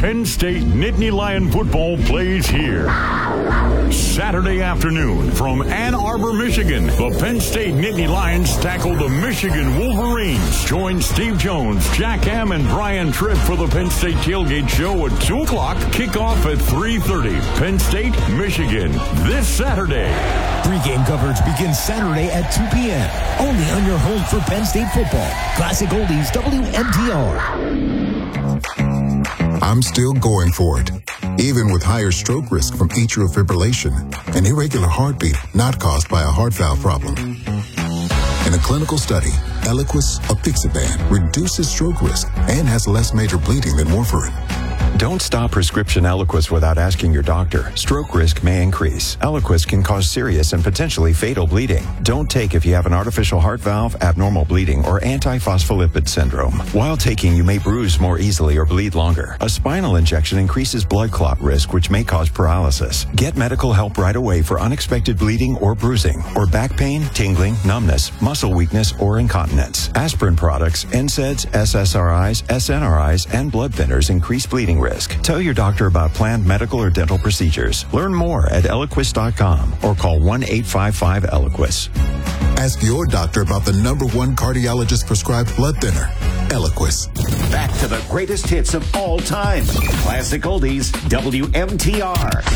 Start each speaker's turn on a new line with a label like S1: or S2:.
S1: Penn State Nittany Lion football plays here. Saturday afternoon from Ann Arbor, Michigan, the Penn State Nittany Lions tackle the Michigan Wolverines. Join Steve Jones, Jack Ham, and Brian Tripp for the Penn State Tailgate Show at 2 o'clock. Kickoff at 3:30. Penn State, Michigan, this Saturday.
S2: Pre-game coverage begins Saturday at 2 p.m. Only on your home for Penn State football. Classic Oldies WMTR.
S3: I'm still going for it, even with higher stroke risk from atrial fibrillation, an irregular heartbeat not caused by a heart valve problem. In a clinical study, Eliquis apixaban reduces stroke risk and has less major bleeding than warfarin.
S4: Don't stop prescription Eliquis without asking your doctor. Stroke risk may increase. Eliquis can cause serious and potentially fatal bleeding. Don't take if you have an artificial heart valve, abnormal bleeding, or antiphospholipid syndrome. While taking, you may bruise more easily or bleed longer. A spinal injection increases blood clot risk, which may cause paralysis. Get medical help right away for unexpected bleeding or bruising, or back pain, tingling, numbness, muscle weakness, or incontinence. Aspirin products, NSAIDs, SSRIs, SNRIs, and blood thinners increase bleeding risk. Tell your doctor about planned medical or dental procedures. Learn more at Eliquis.com or call 1-855-ELIQUIS.
S3: Ask your doctor about the #1 cardiologist prescribed blood thinner, Eliquis.
S5: Back to the greatest hits of all time. Classic Oldies, WMTR.